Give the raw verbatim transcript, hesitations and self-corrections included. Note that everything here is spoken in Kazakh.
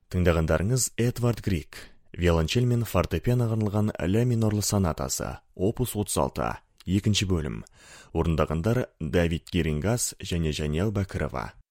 Тыңдағандарыңыз Эдвард Грик, виолончель мен фортепианоға арналған ля минорлы сонатасы, опус отыз алты, екінші бөлім. Орындағандар Давид Герингас және Жанел Бәкірова.